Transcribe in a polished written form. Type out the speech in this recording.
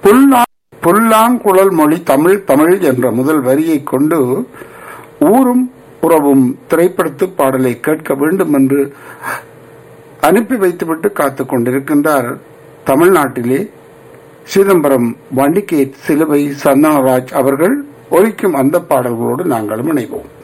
புல்லாங்குழல் மொழி தமிழ் தமிழ் என்ற முதல் வரியை கொண்டு ஊரும் உறவும் திரைப்படத்து பாடலை கேட்க வேண்டும் என்று அனுப்பி வைத்துவிட்டு காத்துக் கொண்டிருக்கின்றார் தமிழ்நாட்டிலே சிதம்பரம் வண்டிகேட் சிலுவை சந்தனராஜ் அவர்கள். ஒலிக்கும் அந்த பாடல்களோடு நாங்களும் இணைவோம்.